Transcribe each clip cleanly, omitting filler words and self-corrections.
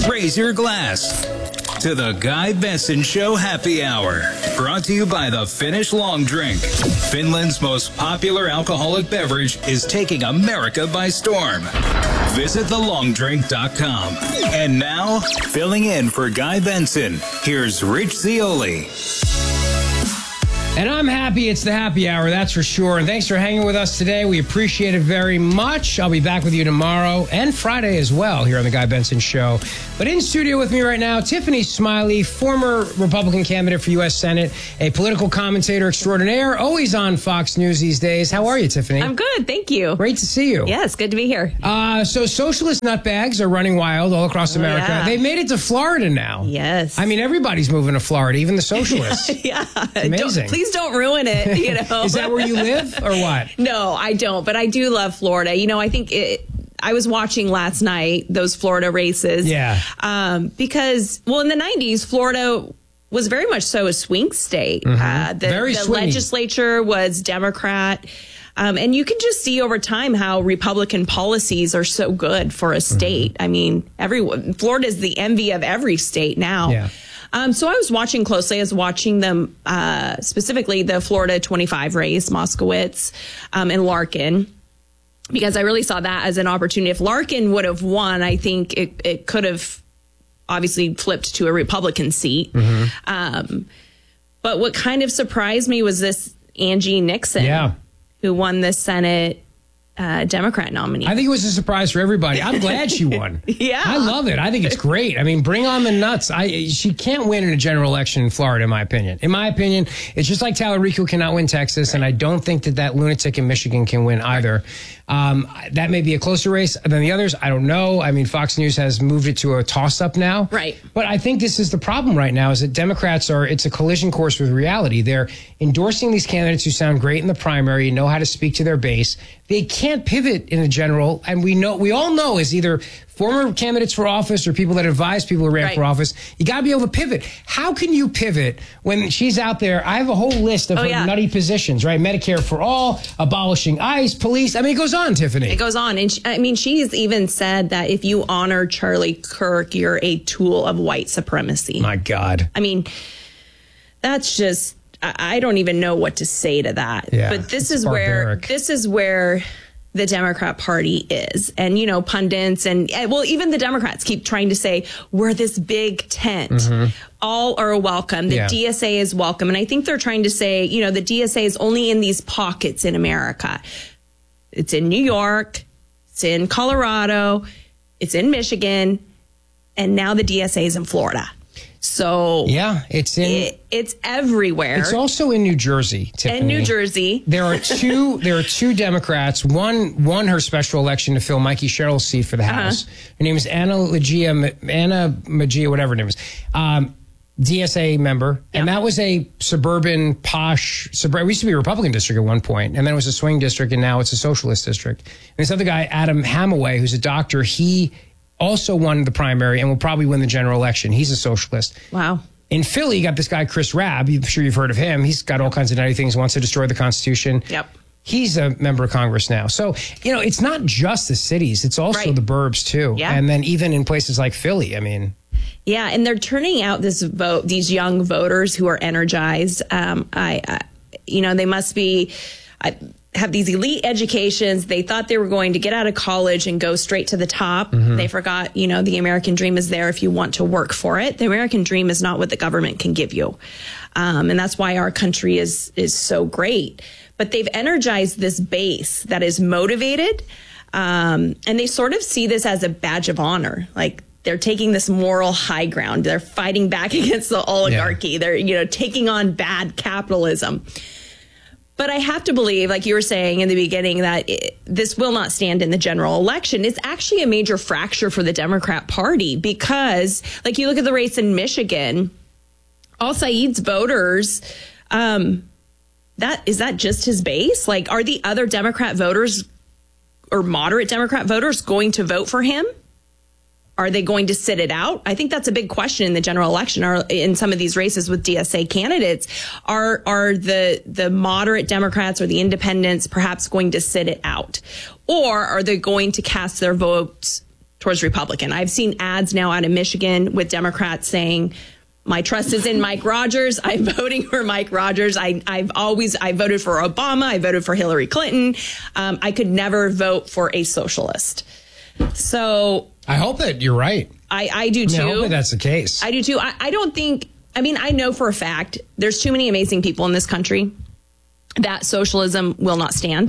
Raise your glass to the Guy Benson Show Happy Hour. Brought to you by the Finnish Long Drink. Finland's most popular alcoholic beverage is taking America by storm. Visit thelongdrink.com. And now, filling in for Guy Benson, here's Rich Zeoli. And I'm happy it's the happy hour, that's for sure. And thanks for hanging with us today. We appreciate it very much. I'll be back with you tomorrow and Friday as well here on the Guy Benson Show. But in studio with me right now, Tiffany Smiley, former Republican candidate for U.S. Senate, a political commentator extraordinaire, always on Fox News these days. How are you, Tiffany? I'm good, thank you. Great to see you. Yes, good to be here. So socialist nutbags are running wild all across America. Yeah. They've made it to Florida now. Yes. I mean, everybody's moving to Florida, even the socialists. Yeah. It's amazing. Please don't ruin it, you know. Is that where you live or what? No, I don't, but I do love Florida. You know, I think I was watching last night those Florida races. Yeah. Because, well, in the 90s, Florida was very much so a swing state. Mm-hmm. The legislature was Democrat. And you can just see over time how Republican policies are so good for a state. Mm-hmm. I mean, Florida is the envy of every state now. Yeah. So I was watching closely. I was watching them, specifically the Florida 25 race, Moskowitz and Larkin, because I really saw that as an opportunity. If Larkin would have won, I think it could have obviously flipped to a Republican seat. Mm-hmm. But what kind of surprised me was this Angie Nixon, who won the Senate Democrat nominee. I think it was a surprise for everybody. I'm glad she won. Yeah. I love it. I think it's great. I mean, bring on the nuts. She can't win in a general election in Florida, in my opinion. In my opinion, it's just like Tallarico cannot win Texas, and I don't think that lunatic in Michigan can win either. That may be a closer race than the others. I don't know. I mean, Fox News has moved it to a toss-up now. Right. But I think this is the problem right now, is that Democrats it's a collision course with reality. They're endorsing these candidates who sound great in the primary, know how to speak to their base. They can't pivot in the general, and we all know is either former candidates for office or people that advise people who ran for office. You got to be able to pivot. How can you pivot when she's out there? I have a whole list of her nutty positions, right? Medicare for all, abolishing ICE, police. I mean, it goes on, Tiffany. It goes on. And she's even said that if you honor Charlie Kirk, you're a tool of white supremacy. My God. I mean, that's just, I don't even know what to say to that. Yeah, but this is where the Democrat Party is. And, you know, pundits and, well, even the Democrats keep trying to say, we're this big tent. Mm-hmm. All are welcome. The DSA is welcome. And I think they're trying to say, you know, the DSA is only in these pockets in America. It's in New York. It's in Colorado. It's in Michigan. And now the DSA is in Florida. So it's everywhere. It's also in New Jersey, Tiffany. In New Jersey. There are two Democrats. One won her special election to fill Mikey Sherrill's seat for the House. Her name is Anna Magia, whatever her name is. DSA member. And that was a suburban, posh, it used to be a Republican district at one point, and then it was a swing district, and now it's a socialist district. And this other guy, Adam Hamaway, who's a doctor, he also won the primary and will probably win the general election. He's a socialist. Wow. In Philly, you got this guy, Chris Rabb. I'm sure you've heard of him. He's got all kinds of nutty things, wants to destroy the Constitution. Yep. He's a member of Congress now. So, you know, it's not just the cities. It's also the burbs, too. Yeah. And then even in places like Philly, I mean. Yeah, and they're turning out these young voters who are energized. They must be... have these elite educations. They thought they were going to get out of college and go straight to the top. Mm-hmm. They forgot, you know, the American dream is there if you want to work for it. The American dream is not what the government can give you. And that's why our country is so great. But they've energized this base that is motivated. And they sort of see this as a badge of honor. Like, they're taking this moral high ground. They're fighting back against the oligarchy. Yeah. They're, you know, taking on bad capitalism. But I have to believe, like you were saying in the beginning, that this will not stand in the general election. It's actually a major fracture for the Democrat Party because, like, you look at the race in Michigan, al-Said's voters, is that just his base? Like, are the other Democrat voters or moderate Democrat voters going to vote for him? Are they going to sit it out? I think that's a big question in the general election. Or in some of these races with DSA candidates, are the moderate Democrats or the independents perhaps going to sit it out? Or are they going to cast their votes towards Republican. I've seen ads now out of Michigan with Democrats saying, my trust is in Mike Rogers. I'm voting for Mike Rogers. I voted for Obama. I voted for Hillary Clinton. I could never vote for a socialist. So I hope that you're right. I do too. I hope that that's the case. I do too. I don't think, I know for a fact there's too many amazing people in this country that socialism will not stand.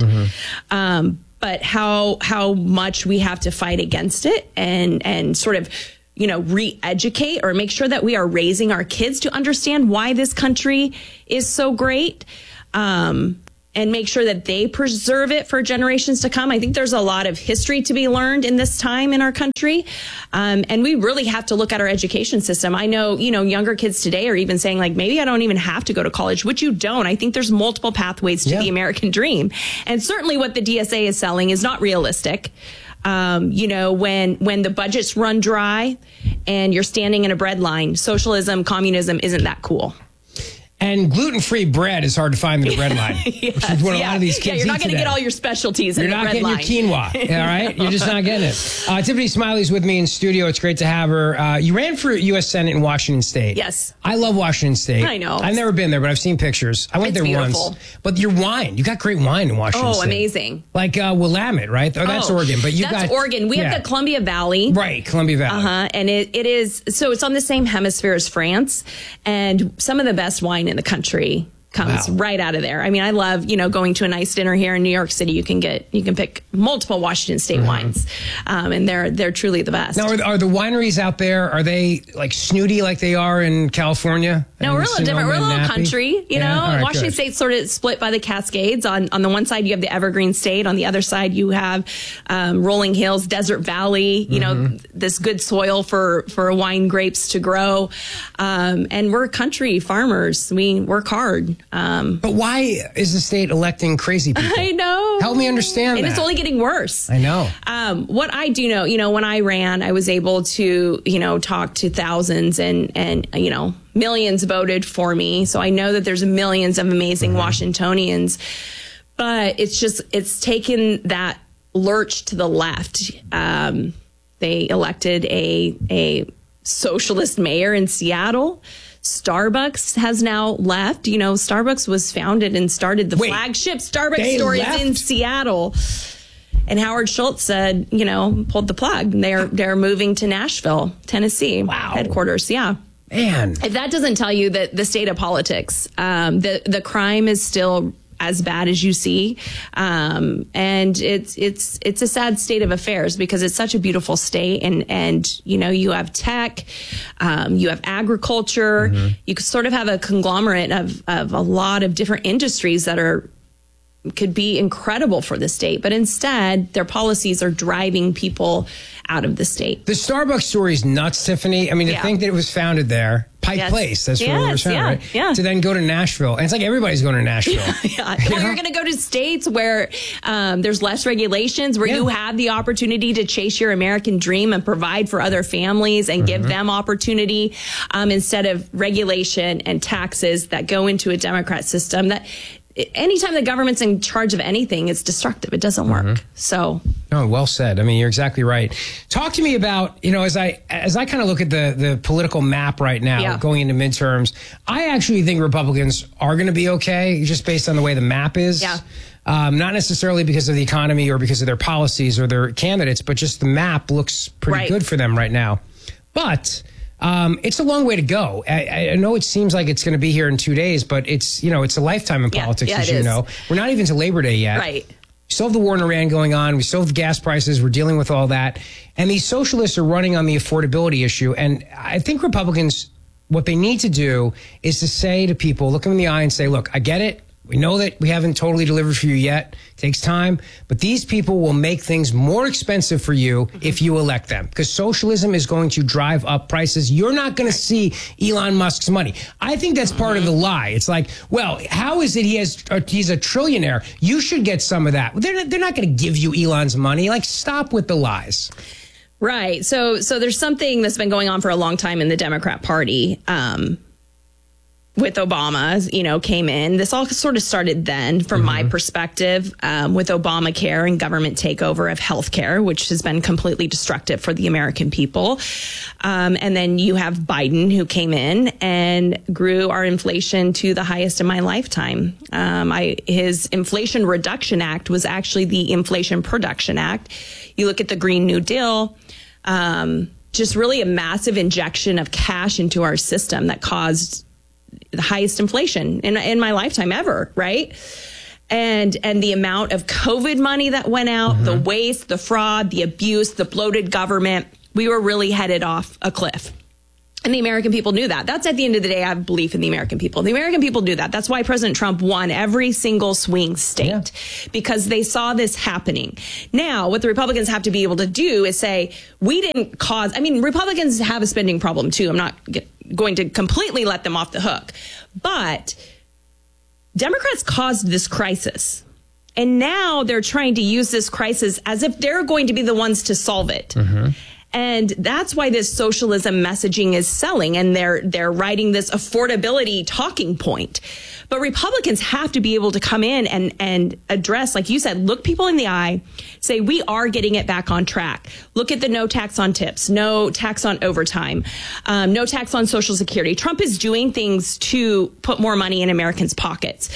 But how much we have to fight against it and sort of, re-educate or make sure that we are raising our kids to understand why this country is so great, and make sure that they preserve it for generations to come. I think there's a lot of history to be learned in this time in our country. And we really have to look at our education system. I know, younger kids today are even saying like, maybe I don't even have to go to college, which you don't. I think there's multiple pathways to the American dream. And certainly what the DSA is selling is not realistic. When the budgets run dry and you're standing in a bread line, socialism, communism isn't that cool. And gluten-free bread is hard to find in the bread line. Yes, which is what a lot of these kids eat you're not going to today. get all your specialties in the bread line. You're not getting your quinoa, all right? You're just not getting it. Tiffany Smiley's with me in studio. It's great to have her. You ran for U.S. Senate in Washington State. Yes. I love Washington State. I know. I've never been there, but I've seen pictures. I went there beautiful. once. But your wine, you got great wine in Washington State. Oh, amazing. Like Willamette, right? Oh, that's Oregon. But that's Oregon. We have the Columbia Valley. Right, Columbia Valley. And it is, so it's on the same hemisphere as France. And some of the best wine in the country comes right out of there. I love, going to a nice dinner here in New York City. You can pick multiple Washington State wines. And they're truly the best. Now, are the wineries out there, are they like snooty like they are in California? No, we're a little different. We're a little country, Right, Washington State's sort of split by the Cascades. On the one side, you have the Evergreen State. On the other side, you have rolling hills, Desert Valley, this good soil for wine grapes to grow. And we're country farmers. We work hard. But why is the state electing crazy people? I know. Help me understand and that. It's only getting worse. I know. What I do know, when I ran, I was able to, talk to thousands and millions voted for me. So I know that there's millions of amazing Washingtonians, but it's taken that lurch to the left. They elected a socialist mayor in Seattle. Starbucks has now left. Starbucks was founded and started the flagship Starbucks store is in Seattle. And Howard Schultz said, pulled the plug. They're moving to Nashville, Tennessee. Wow. Headquarters. Yeah. Man. If that doesn't tell you that the state of politics, the crime is still as bad as you see. And it's a sad state of affairs because it's such a beautiful state. And you have tech, you have agriculture, you could sort of have a conglomerate of a lot of different industries that could be incredible for the state. But instead, their policies are driving people out of the state. The Starbucks story is nuts, Tiffany. To think that it was founded there, Pike Place, that's where it was founded, right? Yeah. To then go to Nashville. And it's like everybody's going to Nashville. Well, you're going to go to states where there's less regulations, where you have the opportunity to chase your American dream and provide for other families and give them opportunity instead of regulation and taxes that go into a Democrat system that anytime the government's in charge of anything, it's destructive. It doesn't work. So. No, well said. You're exactly right. Talk to me about, as I kind of look at the political map right now going into midterms, I actually think Republicans are going to be okay just based on the way the map is. Yeah. Not necessarily because of the economy or because of their policies or their candidates, but just the map looks pretty good for them right now. But it's a long way to go. I know it seems like it's going to be here in 2 days, but it's a lifetime in politics, as you know. We're not even to Labor Day yet. Right. We still have the war in Iran going on. We still have gas prices. We're dealing with all that. And these socialists are running on the affordability issue. And I think Republicans, what they need to do is to say to people, look them in the eye and say, look, I get it. We know that we haven't totally delivered for you yet. It takes time. But these people will make things more expensive for you if you elect them. Because socialism is going to drive up prices. You're not going to see Elon Musk's money. I think that's part of the lie. It's like, well, how is it he's a trillionaire? You should get some of that. They're not going to give you Elon's money. Like, stop with the lies. Right. So there's something that's been going on for a long time in the Democrat Party. with Obama, came in. This all sort of started then, from my perspective, with Obamacare and government takeover of healthcare, which has been completely destructive for the American people. And then you have Biden, who came in and grew our inflation to the highest in my lifetime. His Inflation Reduction Act was actually the Inflation Production Act. You look at the Green New Deal, just really a massive injection of cash into our system that caused the highest inflation in my lifetime ever, right? And the amount of COVID money that went out, the waste, the fraud, the abuse, the bloated government, we were really headed off a cliff. And the American people knew that. That's, at the end of the day, I have belief in the American people. The American people knew that. That's why President Trump won every single swing state, because they saw this happening. Now, what the Republicans have to be able to do is say, we didn't cause, Republicans have a spending problem too. I'm not going to completely let them off the hook. But Democrats caused this crisis. And now they're trying to use this crisis as if they're going to be the ones to solve it. And that's why this socialism messaging is selling, and they're writing this affordability talking point. But Republicans have to be able to come in and address, like you said, look people in the eye, say we are getting it back on track. Look at the no tax on tips, no tax on overtime, no tax on Social Security. Trump is doing things to put more money in Americans' pockets.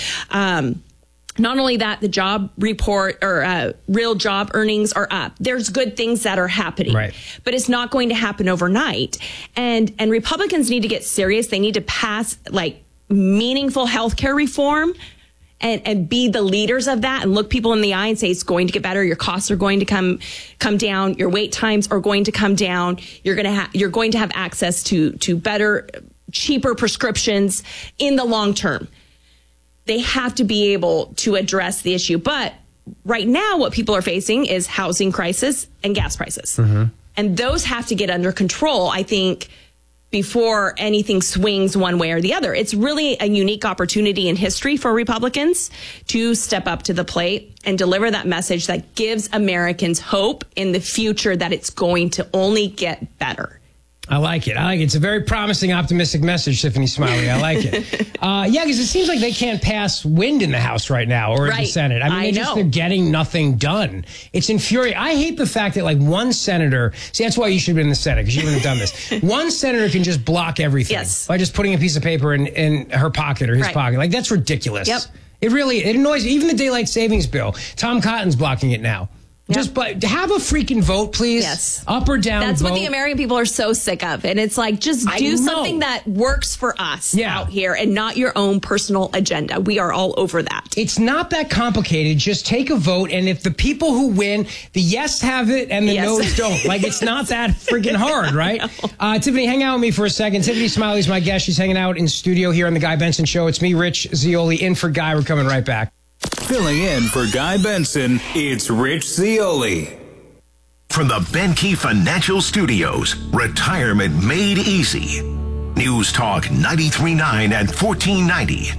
Not only that, the job report or real job earnings are up. There's good things that are happening, right, but it's not going to happen overnight. And Republicans need to get serious. They need to pass meaningful healthcare reform and be the leaders of that, and look people in the eye and say it's going to get better. Your costs are going to come down. Your wait times are going to come down. You're going to have access to better, cheaper prescriptions in the long term. They have to be able to address the issue. But right now, what people are facing is housing crisis and gas prices. And those have to get under control, I think, before anything swings one way or the other. It's really a unique opportunity in history for Republicans to step up to the plate and deliver that message that gives Americans hope in the future that it's going to only get better. I like it. It's a very promising, optimistic message, Tiffany Smiley. I like it. Because it seems like they can't pass wind in the House right now or in the Senate. They're getting nothing done. It's infuriating. I hate the fact that one senator, that's why you should have been in the Senate, because you wouldn't have done this. One senator can just block everything by just putting a piece of paper in her pocket or his pocket. That's ridiculous. Yep. It annoys me. Even the daylight savings bill, Tom Cotton's blocking it now. Just have a freaking vote, please. Yes. Up or down. That's vote. what the American people are so sick of. And it's just do something that works for us out here and not your own personal agenda. We are all over that. It's not that complicated. Just take a vote. And if the people who win, the yes have it and the no's don't. It's not that freaking hard, right? Tiffany, hang out with me for a second. Tiffany Smiley's my guest. She's hanging out in studio here on The Guy Benson Show. It's me, Rich Zeoli, in for Guy. We're coming right back. Filling in for Guy Benson, it's Rich Zeoli. From the Benke Financial Studios, retirement made easy. News Talk 93.9 and 1490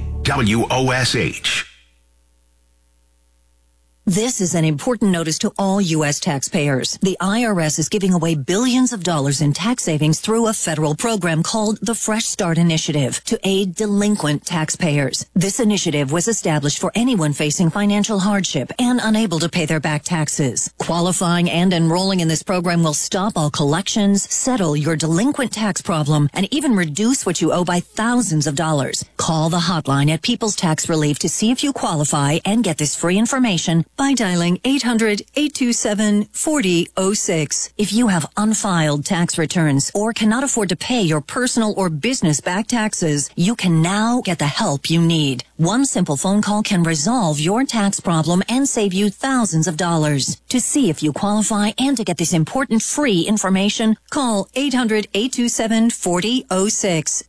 WOSH. This is an important notice to all U.S. taxpayers. The IRS is giving away billions of dollars in tax savings through a federal program called the Fresh Start Initiative to aid delinquent taxpayers. This initiative was established for anyone facing financial hardship and unable to pay their back taxes. Qualifying and enrolling in this program will stop all collections, settle your delinquent tax problem, and even reduce what you owe by thousands of dollars. Call the hotline at People's Tax Relief to see if you qualify and get this free information by dialing 800-827-4006. If you have unfiled tax returns or cannot afford to pay your personal or business back taxes, you can now get the help you need. One simple phone call can resolve your tax problem and save you thousands of dollars. To see if you qualify and to get this important free information, call 800-827-4006.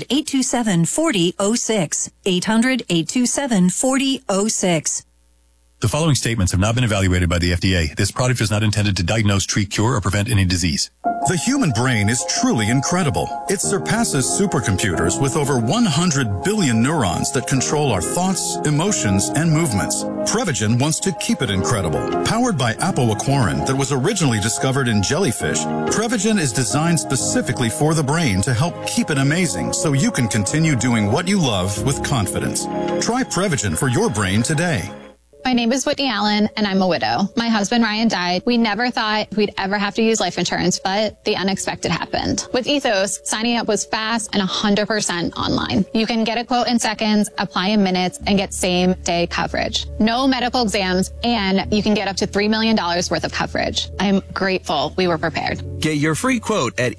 800-827-4006. 800-827-4006. The following statements have not been evaluated by the FDA. This product is not intended to diagnose, treat, cure, or prevent any disease. The human brain is truly incredible. It surpasses supercomputers with over 100 billion neurons that control our thoughts, emotions, and movements. Prevagen wants to keep it incredible. Powered by apoaquarin that was originally discovered in jellyfish, Prevagen is designed specifically for the brain to help keep it amazing so you can continue doing what you love with confidence. Try Prevagen for your brain today. My name is Whitney Allen, and I'm a widow. My husband, Ryan, died. We never thought we'd ever have to use life insurance, but the unexpected happened. With Ethos, signing up was fast and 100% online. You can get a quote in seconds, apply in minutes, and get same-day coverage. No medical exams, and you can get up to $3 million worth of coverage. I'm grateful we were prepared. Get your free quote at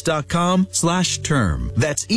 ethos.com/term. That's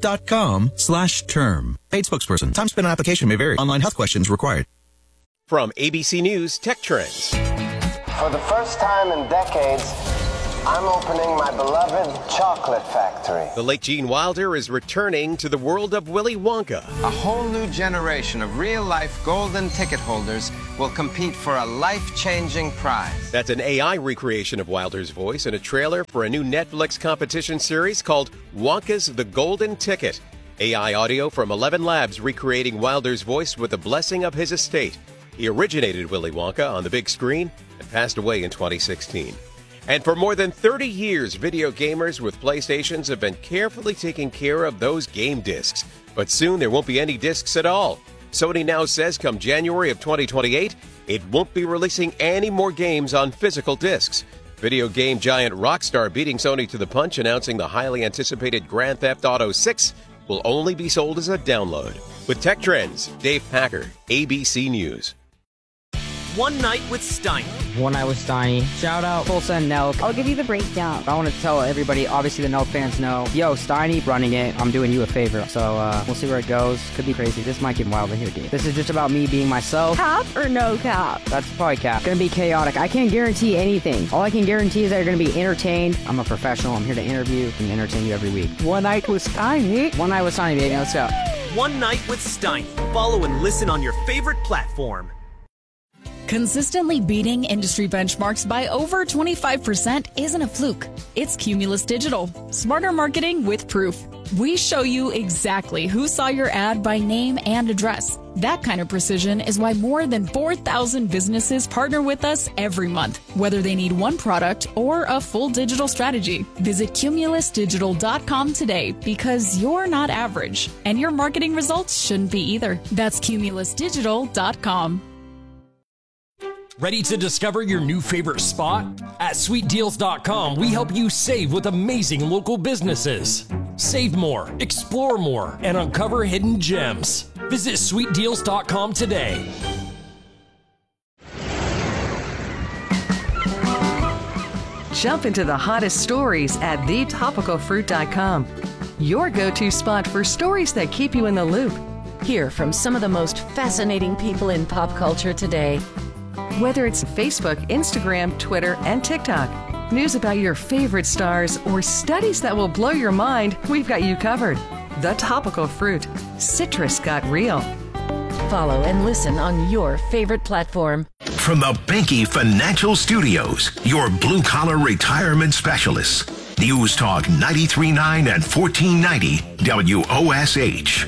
ethos.com/term. Paid spokesperson. Time spent on application may vary. Online health questions required. From ABC News Tech Trends. For the first time in decades, I'm opening my beloved chocolate factory. The late Gene Wilder is returning to the world of Willy Wonka. A whole new generation of real-life golden ticket holders will compete for a life-changing prize. That's an AI recreation of Wilder's voice in a trailer for a new Netflix competition series called Wonka's The Golden Ticket. AI audio from 11 labs recreating Wilder's voice with the blessing of his estate. He originated Willy Wonka on the big screen and passed away in 2016. And for more than 30 years, video gamers with PlayStations have been carefully taking care of those game discs. But soon there won't be any discs at all. Sony now says come January of 2028, it won't be releasing any more games on physical discs. Video game giant Rockstar beating Sony to the punch, announcing the highly anticipated Grand Theft Auto 6 will only be sold as a download. With Tech Trends, Dave Packer, ABC News. One Night with Steiny. One Night with Steiny. Shout out Full Send Nelk. I'll give you the breakdown. I want to tell everybody, obviously the Nelk fans know, yo, Steiny running it, I'm doing you a favor. So we'll see where it goes. Could be crazy. This might get wild in here, dude. This is just about me being myself. Cap or no cap? That's probably cap. Gonna be chaotic. I can't guarantee anything. All I can guarantee is that you're gonna be entertained. I'm a professional. I'm here to interview and entertain you every week. One Night with Steiny. One Night with Steiny, baby. Let's go. One Night with Steiny. Follow and listen on your favorite platform. Consistently beating industry benchmarks by over 25% isn't a fluke. It's Cumulus Digital. Smarter marketing with proof. We show you exactly who saw your ad by name and address. That kind of precision is why more than 4,000 businesses partner with us every month, whether they need one product or a full digital strategy. Visit cumulusdigital.com today because you're not average, and your marketing results shouldn't be either. That's cumulusdigital.com. Ready to discover your new favorite spot? At sweetdeals.com, we help you save with amazing local businesses. Save more, explore more, and uncover hidden gems. Visit sweetdeals.com today. Jump into the hottest stories at thetopicalfruit.com. Your go-to spot for stories that keep you in the loop. Hear from some of the most fascinating people in pop culture today. Whether it's Facebook, Instagram, Twitter, and TikTok, news about your favorite stars, or studies that will blow your mind, we've got you covered. The Topical Fruit. Citrus got real. Follow and listen on your favorite platform. From the Benke Financial Studios, your blue-collar retirement specialists. News Talk 93.9 and 1490 WOSH.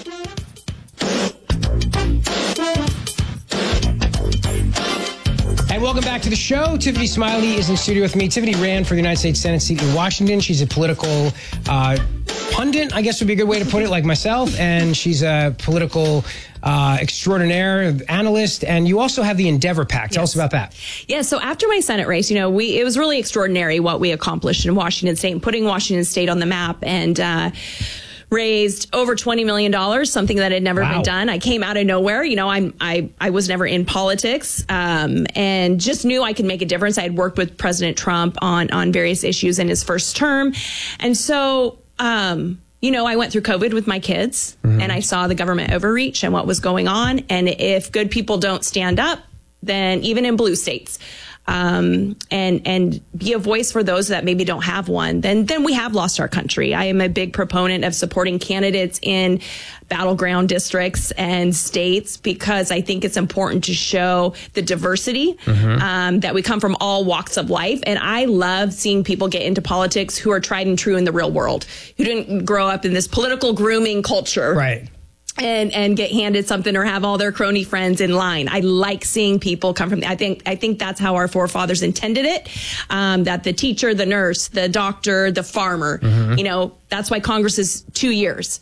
And welcome back to the show. Tiffany Smiley is in studio with me. Tiffany ran for the United States Senate seat in Washington. She's a political pundit, I guess would be a good way to put it, like myself. And she's a political extraordinaire, analyst. And you also have the Endeavor PAC. Tell us about that. Yeah, so after my Senate race, it was really extraordinary what we accomplished in Washington State and putting Washington State on the map. And raised over $20 million, something that had never been done. I came out of nowhere. I was never in politics, and just knew I could make a difference. I had worked with President Trump on various issues in his first term. And so, I went through COVID with my kids, and I saw the government overreach and what was going on. And if good people don't stand up, then even in blue states, and be a voice for those that maybe don't have one, then we have lost our country. I am a big proponent of supporting candidates in battleground districts and states because I think it's important to show the diversity, that we come from all walks of life. And I love seeing people get into politics who are tried and true in the real world, who didn't grow up in this political grooming culture. Right. And get handed something or have all their crony friends in line. I like seeing people come from. I think that's how our forefathers intended it. That the teacher, the nurse, the doctor, the farmer. That's why Congress is 2 years.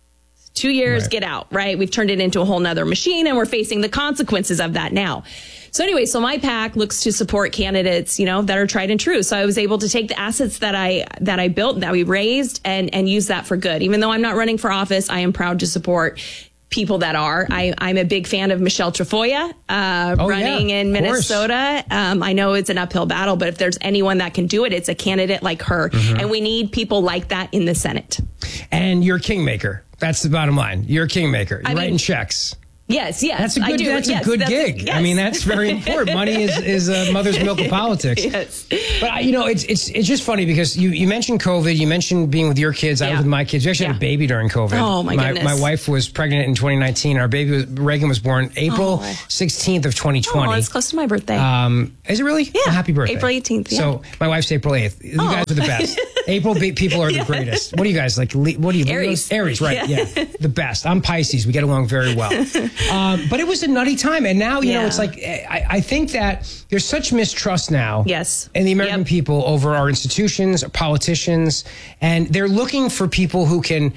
2 years, right. Get out. Right. We've turned it into a whole nother machine, and we're facing the consequences of that now. So anyway, so my PAC looks to support candidates, that are tried and true. So I was able to take the assets that I built, that we raised, and use that for good. Even though I'm not running for office, I am proud to support people that are. I'm a big fan of Michelle Tafoya running in Minnesota. I know it's an uphill battle, but if there's anyone that can do it, it's a candidate like her. And we need people like that in the Senate. And you're a kingmaker. That's the bottom line. You're a kingmaker. You're writing checks. Yes, that's a good. That's a good gig. Yes. I mean, that's very important. Money is a mother's milk of politics. Yes, but it's just funny because you mentioned COVID. You mentioned being with your kids. I was with my kids. We actually had a baby during COVID. Oh my goodness! My wife was pregnant in 2019. Our baby Reagan was born April 16th of 2020. Oh, it's close to my birthday. Is it really? Yeah. Well, happy birthday. April 18th. Yeah. So my wife's April 8th. You guys are the best. April people are the greatest. What are you guys like? What are you? Aries. Aries, right? Yeah, the best. I'm Pisces. We get along very well. But it was a nutty time, and now you know it's like I think that there's such mistrust now. Yes. In the American people over our institutions, our politicians, and they're looking for people who can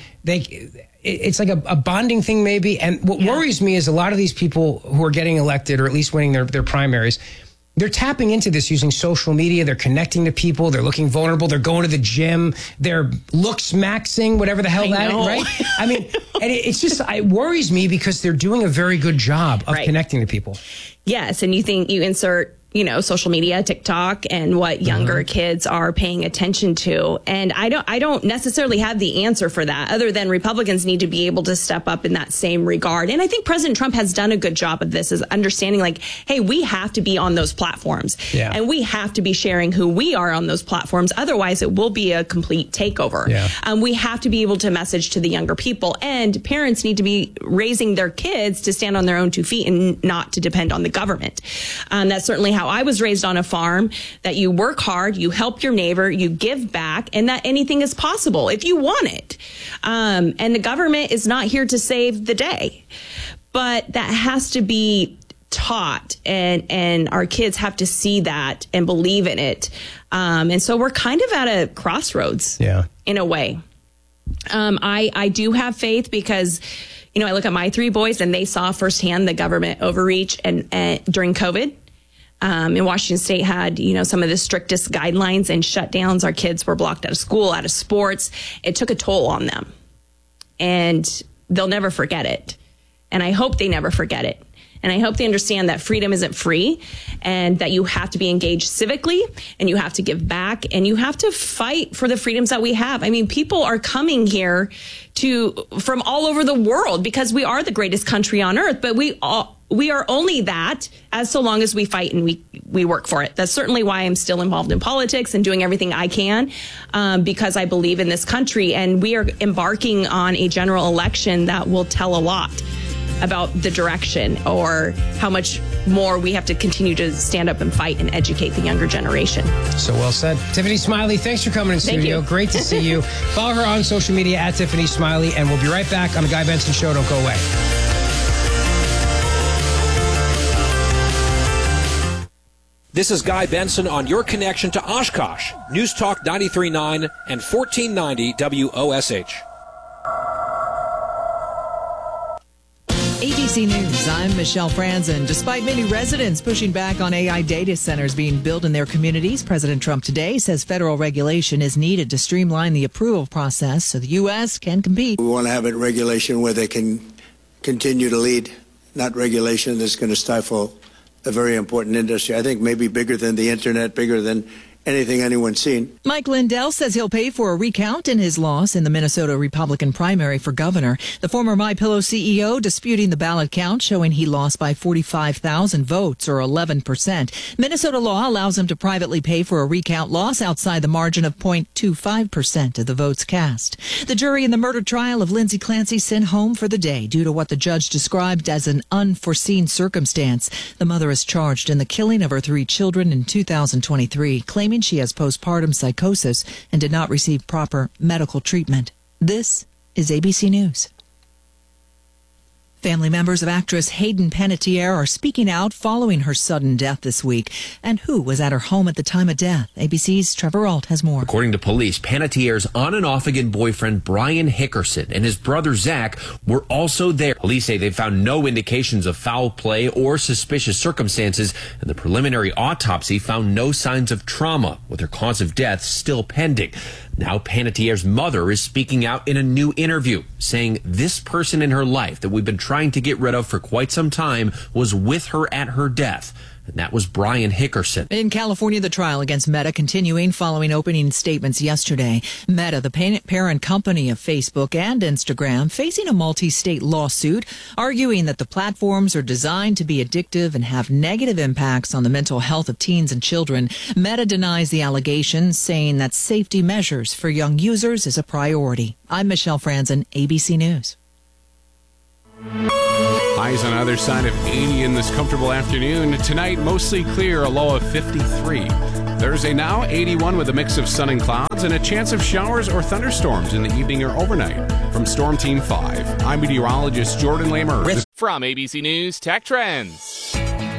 it's like a bonding thing maybe. And what worries me is a lot of these people who are getting elected or at least winning their primaries, they're tapping into this using social media. They're connecting to people. They're looking vulnerable. They're going to the gym. They're looks maxing, whatever the hell that is, right? I mean, and it worries me because they're doing a very good job of connecting to people. Yes, and you insert social media, TikTok, and what younger kids are paying attention to. And I don't necessarily have the answer for that, other than Republicans need to be able to step up in that same regard. And I think President Trump has done a good job of this, is understanding like, hey, we have to be on those platforms. Yeah. And we have to be sharing who we are on those platforms. Otherwise, it will be a complete takeover. Yeah. We have to be able to message to the younger people, and parents need to be raising their kids to stand on their own 2 feet and not to depend on the government. That's certainly how I was raised, on a farm, that you work hard, you help your neighbor, you give back, and that anything is possible if you want it. And the government is not here to save the day, but that has to be taught, and our kids have to see that and believe in it. And so we're kind of at a crossroads in a way. I do have faith because I look at my 3 boys and they saw firsthand the government overreach and during COVID. In Washington State had, some of the strictest guidelines and shutdowns. Our kids were blocked out of school, out of sports. It took a toll on them, and they'll never forget it. And I hope they never forget it. And I hope they understand that freedom isn't free, and that you have to be engaged civically, and you have to give back, and you have to fight for the freedoms that we have. I mean, people are coming here from all over the world because we are the greatest country on earth, but we are only that as so long as we fight and we work for it. That's certainly why I'm still involved in politics and doing everything I can, because I believe in this country. And we are embarking on a general election that will tell a lot about the direction, or how much more we have to continue to stand up and fight and educate the younger generation. So well said. Tiffany Smiley, thanks for coming in studio. Great to see you. Follow her on social media at Tiffany Smiley, and we'll be right back on The Guy Benson Show. Don't go away. This is Guy Benson on your connection to Oshkosh. News Talk 93.9 and 1490 WOSH. ABC News, I'm Michelle Franzen. Despite many residents pushing back on AI data centers being built in their communities, President Trump today says federal regulation is needed to streamline the approval process so the U.S. can compete. We want to have it regulation where they can continue to lead, not regulation that's going to stifle a very important industry. I think maybe bigger than the internet, bigger than anything anyone's seen. Mike Lindell says he'll pay for a recount in his loss in the Minnesota Republican primary for governor. The former MyPillow CEO disputing the ballot count, showing he lost by 45,000 votes, or 11%. Minnesota law allows him to privately pay for a recount loss outside the margin of 0.25% of the votes cast. The jury in the murder trial of Lindsay Clancy sent home for the day due to what the judge described as an unforeseen circumstance. The mother is charged in the killing of her 3 children in 2023, claiming she has postpartum psychosis and did not receive proper medical treatment. This is ABC News. Family members of actress Hayden Panettiere are speaking out following her sudden death this week. And who was at her home at the time of death? ABC's Trevor Ault has more. According to police, Panettiere's on and off again boyfriend Brian Hickerson and his brother Zach were also there. Police say they found no indications of foul play or suspicious circumstances, and the preliminary autopsy found no signs of trauma, with her cause of death still pending. Now Panettiere's mother is speaking out in a new interview, saying this person in her life that we've been trying to get rid of for quite some time was with her at her death. And that was Brian Hickerson. In California, the trial against Meta continuing following opening statements yesterday. Meta, the parent company of Facebook and Instagram, facing a multi-state lawsuit, arguing that the platforms are designed to be addictive and have negative impacts on the mental health of teens and children. Meta denies the allegations, saying that safety measures for young users is a priority. I'm Michelle Franzen, ABC News. Highs on either side of 80 in this comfortable afternoon. Tonight, mostly clear, a low of 53. Thursday now, 81 with a mix of sun and clouds and a chance of showers or thunderstorms in the evening or overnight. From Storm Team 5, I'm meteorologist Jordan Lamer. From ABC News Tech Trends.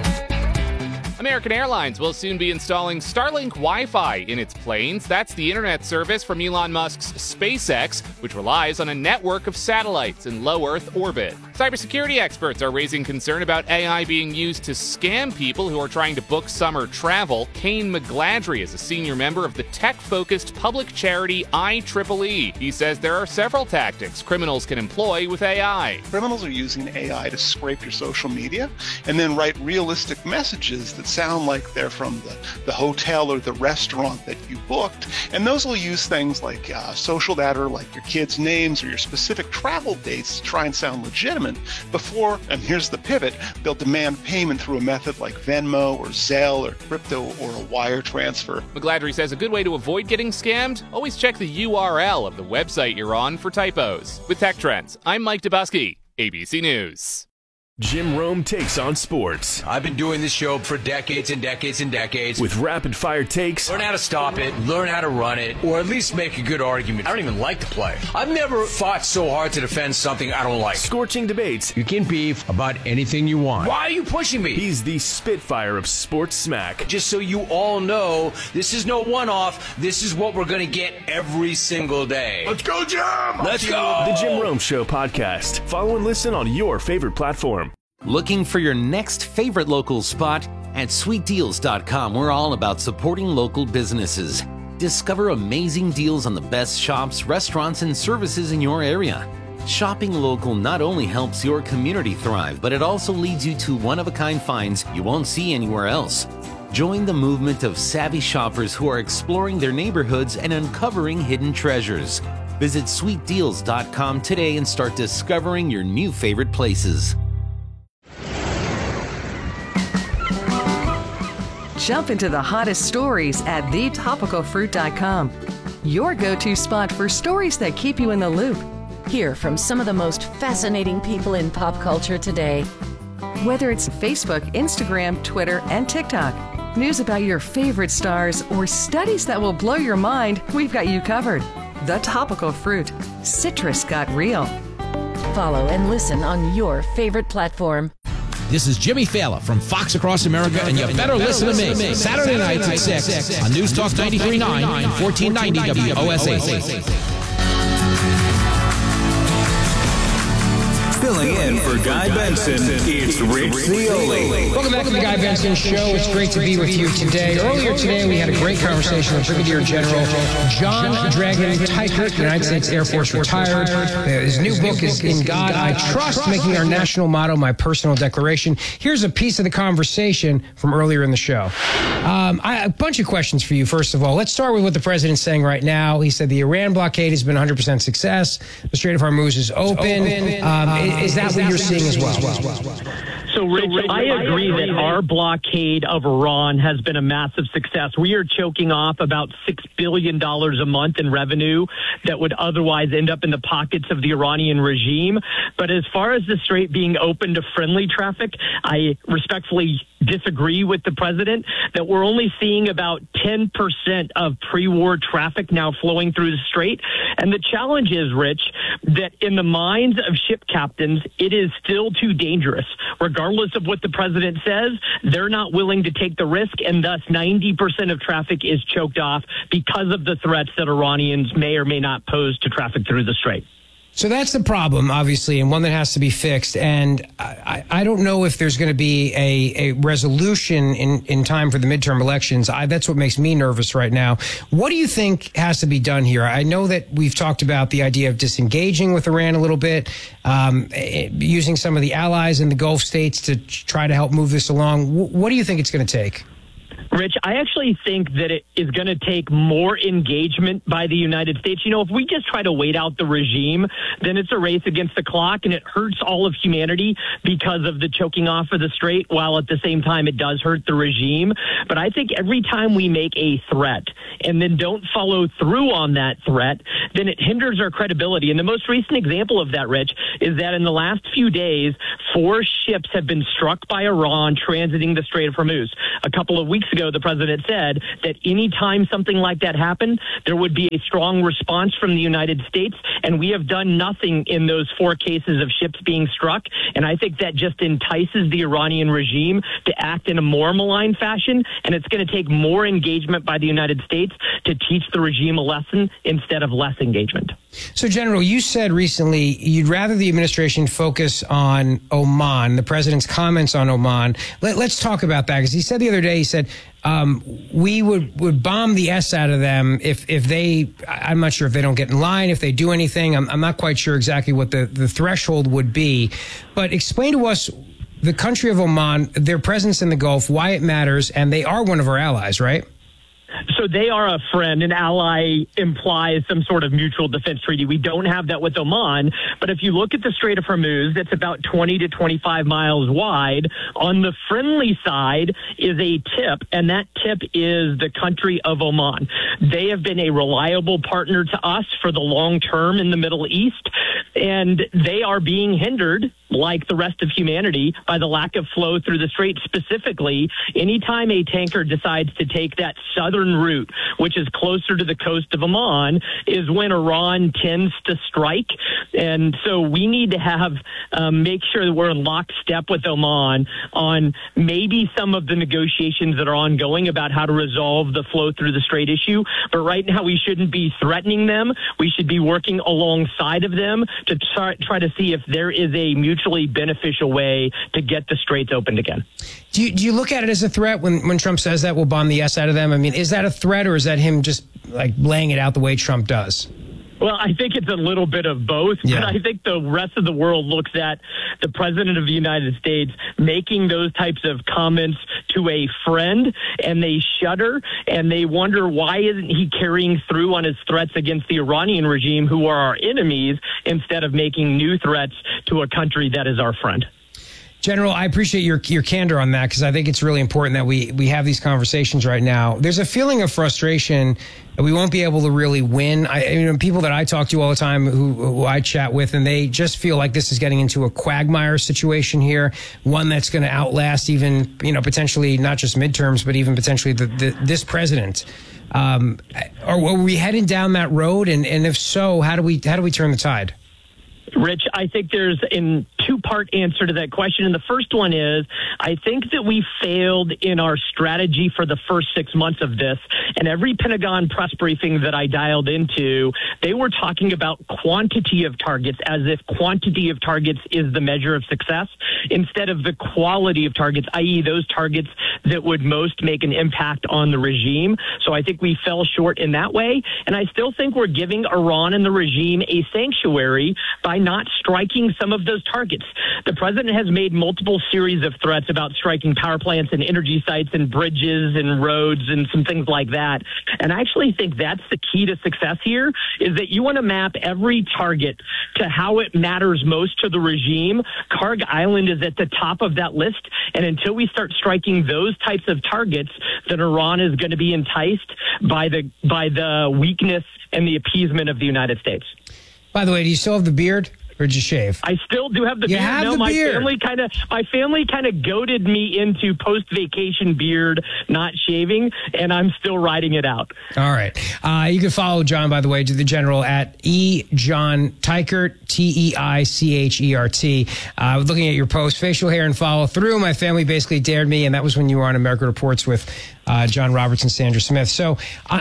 American Airlines will soon be installing Starlink Wi-Fi in its planes. That's the internet service from Elon Musk's SpaceX, which relies on a network of satellites in low Earth orbit. Cybersecurity experts are raising concern about AI being used to scam people who are trying to book summer travel. Kane McGladrey is a senior member of the tech-focused public charity IEEE. He says there are several tactics criminals can employ with AI. Criminals are using AI to scrape your social media and then write realistic messages that sound like they're from the hotel or the restaurant that you booked. And those will use things like social data, like your kids' names or your specific travel dates to try and sound legitimate before, and here's the pivot, they'll demand payment through a method like Venmo or Zelle or crypto or a wire transfer. McGladrey says a good way to avoid getting scammed, always check the URL of the website you're on for typos. With Tech Trends, I'm Mike Dubusky, ABC News. Jim Rome takes on sports. I've been doing this show for decades and decades and decades. With rapid-fire takes. Learn how to stop it, learn how to run it, or at least make a good argument. I don't even like to play. I've never fought so hard to defend something I don't like. Scorching debates. You can beef about anything you want. Why are you pushing me? He's the Spitfire of sports smack. Just so you all know, this is no one-off. This is what we're going to get every single day. Let's go, Jim! Let's go! The Jim Rome Show podcast. Follow and listen on your favorite platform. Looking for your next favorite local spot? At sweetdeals.com, we're all about supporting local businesses. Discover amazing deals on the best shops, restaurants, and services in your area. Shopping local not only helps your community thrive, but it also leads you to one-of-a-kind finds you won't see anywhere else. Join the movement of savvy shoppers who are exploring their neighborhoods and uncovering hidden treasures. Visit sweetdeals.com today and start discovering your new favorite places. Jump into the hottest stories at thetopicalfruit.com. Your go-to spot for stories that keep you in the loop. Hear from some of the most fascinating people in pop culture today. Whether it's Facebook, Instagram, Twitter, and TikTok, news about your favorite stars, or studies that will blow your mind, we've got you covered. The Topical Fruit. Citrus got real. Follow and listen on your favorite platform. This is Jimmy Fallon from Fox Across America, and you better listen to me. Saturday nights at 6 on News Talk 93.9 and 1490 WOSH. Filling in for Guy Benson, it's Rich Zeoli. Welcome back to the Guy Benson Show. It's great to be with you today. Earlier today, we had a great conversation with Brigadier General John Dragon Teichert, United States Air Force retired. His new book is In God I Trust, making our national motto my personal declaration. Here's a piece of the conversation from earlier in the show. A bunch of questions for you, first of all. Let's start with what the president's saying right now. He said the Iran blockade has been 100% success. The Strait of Hormuz is open. Is that what you're seeing as well? So, Rich, I agree that our blockade of Iran has been a massive success. We are choking off about $6 billion a month in revenue that would otherwise end up in the pockets of the Iranian regime. But as far as the Strait being open to friendly traffic, I respectfully disagree with the president that we're only seeing about 10% of pre-war traffic now flowing through the Strait. And the challenge is, Rich, that in the minds of ship captains, it is still too dangerous. Regardless of what the president says, they're not willing to take the risk, and thus 90% of traffic is choked off because of the threats that Iranians may or may not pose to traffic through the Strait. So that's the problem, obviously, and one that has to be fixed. And I don't know if there's going to be a resolution in time for the midterm elections. That's what makes me nervous right now. What do you think has to be done here? I know that we've talked about the idea of disengaging with Iran a little bit, using some of the allies in the Gulf states to try to help move this along. What do you think it's going to take? Rich, I actually think that it is going to take more engagement by the United States. You know, if we just try to wait out the regime, then it's a race against the clock, and it hurts all of humanity because of the choking off of the Strait, while at the same time it does hurt the regime. But I think every time we make a threat and then don't follow through on that threat, then it hinders our credibility. And the most recent example of that, Rich, is that in the last few days, 4 ships have been struck by Iran transiting the Strait of Hormuz. A couple of weeks ago, the president said that any time something like that happened, there would be a strong response from the United States, and we have done nothing in those 4 cases of ships being struck. And I think that just entices the Iranian regime to act in a more malign fashion, and it's going to take more engagement by the United States to teach the regime a lesson instead of less engagement. So, General, you said recently you'd rather the administration focus on Oman, the president's comments on Oman. Let's talk about that, because he said the other day, he said, we would bomb the S out of them if they, I'm not sure if they don't get in line, if they do anything. I'm not quite sure exactly what the threshold would be. But explain to us the country of Oman, their presence in the Gulf, why it matters, and they are one of our allies, right? So they are a friend. An ally implies some sort of mutual defense treaty. We don't have that with Oman. But if you look at the Strait of Hormuz, that's about 20 to 25 miles wide. On the friendly side is a tip, and that tip is the country of Oman. They have been a reliable partner to us for the long term in the Middle East, and they are being hindered, like the rest of humanity, by the lack of flow through the Strait. Specifically, anytime a tanker decides to take that southern route, which is closer to the coast of Oman, is when Iran tends to strike. And so we need to have make sure that we're in lockstep with Oman on maybe some of the negotiations that are ongoing about how to resolve the flow through the Strait issue. But right now, we shouldn't be threatening them. We should be working alongside of them to try to see if there is a mutually beneficial way to get the Straits opened again. Do you look at it as a threat when Trump says that we'll bomb the S out of them? I mean, is that a threat, or is that him just like laying it out the way Trump does? Well, I think it's a little bit of both, but I think the rest of the world looks at the president of the United States making those types of comments to a friend, and they shudder, and they wonder, why isn't he carrying through on his threats against the Iranian regime, who are our enemies, instead of making new threats to a country that is our friend? General, I appreciate your candor on that, because I think it's really important that we have these conversations right now. There's a feeling of frustration that we won't be able to really win. People that I talk to all the time who I chat with, and they just feel like this is getting into a quagmire situation here, one that's going to outlast even, potentially not just midterms, but even potentially this president. Are we heading down that road? And if so, how do we turn the tide? Rich, I think there's a two-part answer to that question. And the first one is, I think that we failed in our strategy for the first 6 months of this. And every Pentagon press briefing that I dialed into, they were talking about quantity of targets, as if quantity of targets is the measure of success, instead of the quality of targets, i.e. those targets that would most make an impact on the regime. So I think we fell short in that way. And I still think we're giving Iran and the regime a sanctuary by not striking some of those targets. The president has made multiple series of threats about striking power plants and energy sites and bridges and roads and some things like that. And I actually think that's the key to success here, is that you want to map every target to how it matters most to the regime. Karg Island is at the top of that list. And until we start striking those types of targets, then Iran is going to be enticed by the weakness and the appeasement of the United States. By the way, do you still have the beard, or did you shave? I still do have the beard. Have my beard. My family kind of goaded me into post-vacation beard, not shaving, and I'm still riding it out. All right. You can follow John, by the way, to the general at John Teichert, Teichert. Looking at your post, facial hair and follow through. My family basically dared me, and that was when you were on America Reports with John Roberts and Sandra Smith. So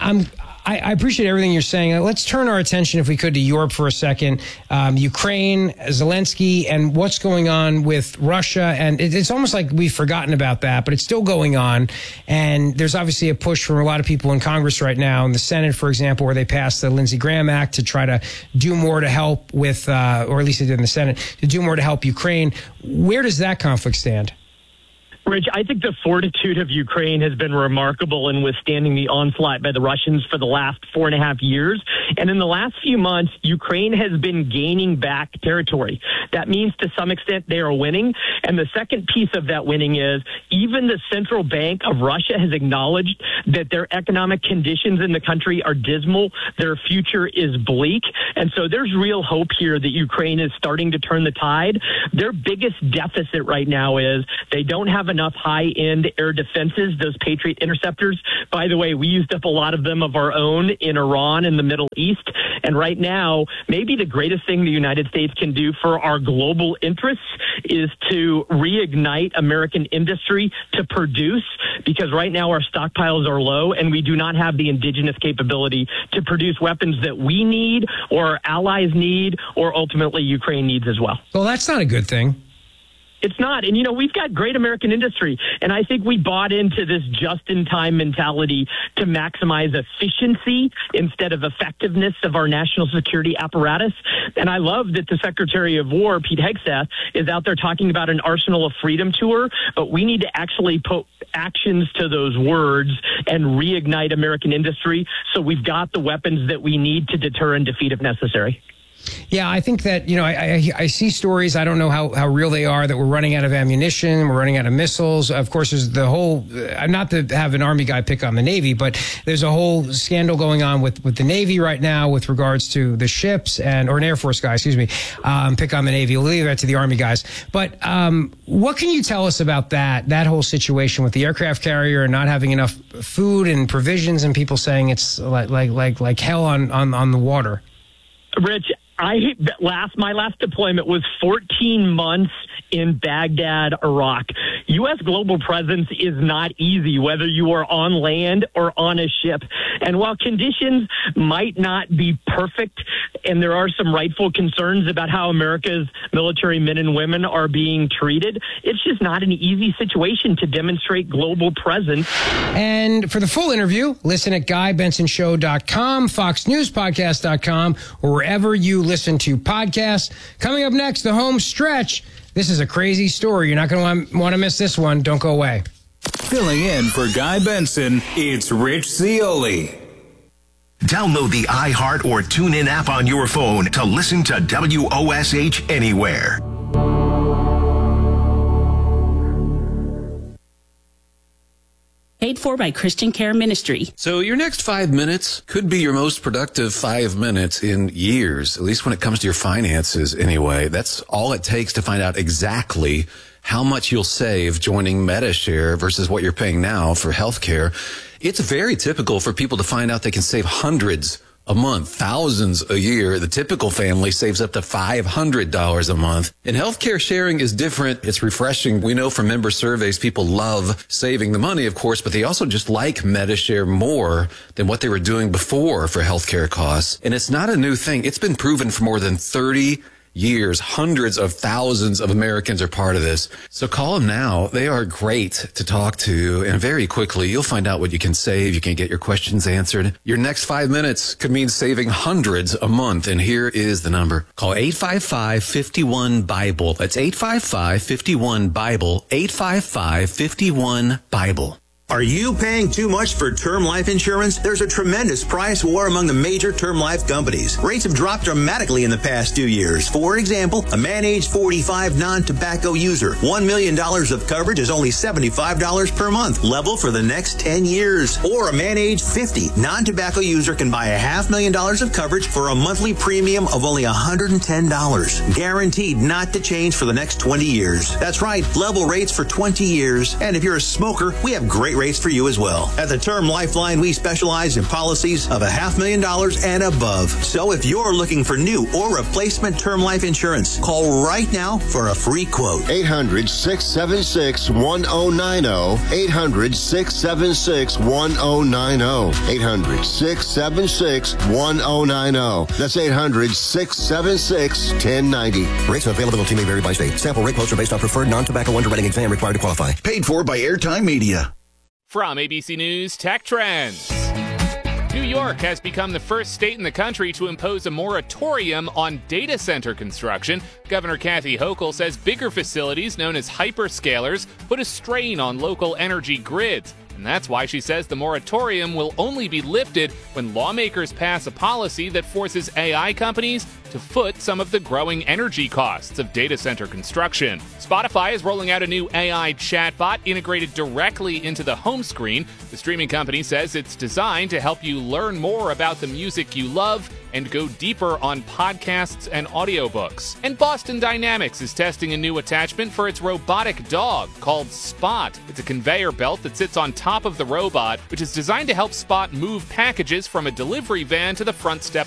I appreciate everything you're saying. Let's turn our attention, if we could, to Europe for a second. Ukraine, Zelensky, and what's going on with Russia. And it's almost like we've forgotten about that, but it's still going on. And there's obviously a push from a lot of people in Congress right now, in the Senate, for example, where they passed the Lindsey Graham Act to try to do more to help with, or at least they did in the Senate, to do more to help Ukraine. Where does that conflict stand? Rich, I think the fortitude of Ukraine has been remarkable in withstanding the onslaught by the Russians for the last 4.5 years. And in the last few months, Ukraine has been gaining back territory. That means to some extent they are winning. And the second piece of that winning is even the central bank of Russia has acknowledged that their economic conditions in the country are dismal. Their future is bleak. And so there's real hope here that Ukraine is starting to turn the tide. Their biggest deficit right now is they don't have enough high-end air defenses, those Patriot interceptors. By the way, we used up a lot of them of our own in Iran and the Middle East. And right now, maybe the greatest thing the United States can do for our global interests is to reignite American industry to produce, because right now our stockpiles are low and we do not have the indigenous capability to produce weapons that we need or our allies need or ultimately Ukraine needs as well. Well, that's not a good thing. It's not. And, we've got great American industry. And I think we bought into this just-in-time mentality to maximize efficiency instead of effectiveness of our national security apparatus. And I love that the Secretary of War, Pete Hegseth, is out there talking about an Arsenal of Freedom tour. But we need to actually put actions to those words and reignite American industry so we've got the weapons that we need to deter and defeat if necessary. Yeah, I think that, I see stories, I don't know how real they are, that we're running out of ammunition, we're running out of missiles. Of course, there's the whole, not to have an Army guy pick on the Navy, but there's a whole scandal going on with the Navy right now with regards to the ships, or an Air Force guy, pick on the Navy. We'll leave that to the Army guys. But what can you tell us about that whole situation with the aircraft carrier and not having enough food and provisions and people saying it's like hell on the water? Rich, my last deployment was 14 months in Baghdad, Iraq. U.S. global presence is not easy, whether you are on land or on a ship. And while conditions might not be perfect, and there are some rightful concerns about how America's military men and women are being treated, it's just not an easy situation to demonstrate global presence. And for the full interview, listen at GuyBensonShow.com, FoxNewsPodcast.com, or wherever you listen to podcasts. Coming up next, the home stretch. This is a crazy story. You're not going to want to miss this one. Don't go away. Filling in for Guy Benson, it's Rich Zeoli. Download the iHeart or TuneIn app on your phone to listen to WOSH anywhere. Paid for by Christian Care Ministry. So your next 5 minutes could be your most productive 5 minutes in years, at least when it comes to your finances anyway. That's all it takes to find out exactly how much you'll save joining Medi-Share versus what you're paying now for health care. It's very typical for people to find out they can save hundreds a month, thousands a year. The typical family saves up to $500 a month. And healthcare sharing is different. It's refreshing. We know from member surveys, people love saving the money, of course, but they also just like Medi-Share more than what they were doing before for healthcare costs. And it's not a new thing. It's been proven for more than 30 years. Hundreds of thousands of Americans are part of this. So call them now. They are great to talk to. And very quickly, you'll find out what you can save. You can get your questions answered. Your next 5 minutes could mean saving hundreds a month. And here is the number. Call 855-51-BIBLE. That's 855-51-BIBLE. 855-51-BIBLE. Are you paying too much for term life insurance? There's a tremendous price war among the major term life companies. Rates have dropped dramatically in the past 2 years. For example, a man age 45 non-tobacco user, $1 million of coverage is only $75 per month, level for the next 10 years. Or a man age 50 non-tobacco user can buy $500,000 of coverage for a monthly premium of only $110, guaranteed not to change for the next 20 years. That's right, level rates for 20 years. And if you're a smoker, we have great rates for you as well. At the Term Lifeline, we specialize in policies of $500,000 and above. So if you're looking for new or replacement term life insurance, call right now for a free quote. 800-676-1090. 800-676-1090. 800-676-1090. That's 800-676-1090. Rates and availability may vary by state. Sample rate quotes are based on preferred non-tobacco underwriting exam required to qualify. Paid for by Airtime Media. From ABC News Tech Trends. New York has become the first state in the country to impose a moratorium on data center construction. Governor Kathy Hochul says bigger facilities known as hyperscalers put a strain on local energy grids. And that's why she says the moratorium will only be lifted when lawmakers pass a policy that forces AI companies to foot some of the growing energy costs of data center construction. Spotify is rolling out a new AI chatbot integrated directly into the home screen. The streaming company says it's designed to help you learn more about the music you love and go deeper on podcasts and audiobooks. And Boston Dynamics is testing a new attachment for its robotic dog called Spot. It's a conveyor belt that sits on top of the robot, which is designed to help Spot move packages from a delivery van to the front step